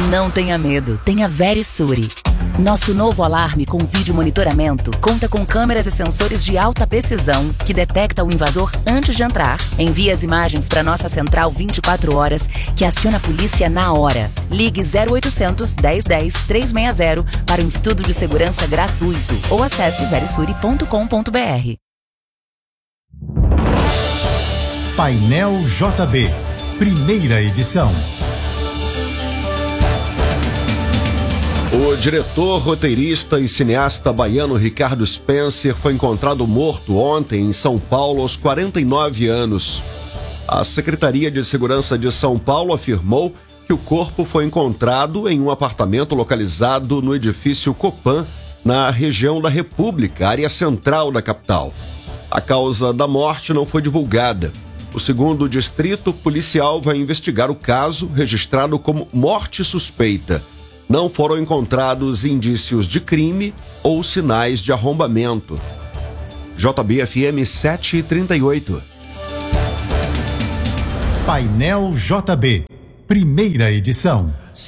Não tenha medo, tenha Verisure. Nosso novo alarme com vídeo monitoramento conta com câmeras e sensores de alta precisão que detecta o invasor antes de entrar, envia as imagens para nossa central 24 horas, que aciona a polícia na hora. Ligue 0800 1010 360 para um estudo de segurança gratuito ou acesse verisure.com.br. Painel JB, primeira edição. O diretor, roteirista e cineasta baiano Ricardo Spencer foi encontrado morto ontem em São Paulo aos 49 anos. A Secretaria de Segurança de São Paulo afirmou que o corpo foi encontrado em um apartamento localizado no edifício Copan, na região da República, área central da capital. A causa da morte não foi divulgada. O segundo distrito policial vai investigar o caso, registrado como morte suspeita. Não foram encontrados indícios de crime ou sinais de arrombamento. JB-FM 738. Painel JB, primeira edição.